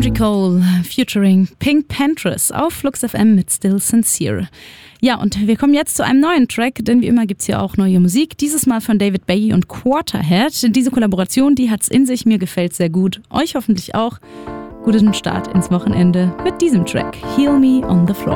Angie Cole featuring Pink Panthers auf Flux FM mit Still Sincere. Ja, und wir kommen jetzt zu einem neuen Track, denn wie immer gibt es hier auch neue Musik. Dieses Mal von David Bowie und Quarterhead. Diese Kollaboration, die hat's in sich, mir gefällt sehr gut. Euch hoffentlich auch. Guten Start ins Wochenende mit diesem Track. Heal Me on the Floor.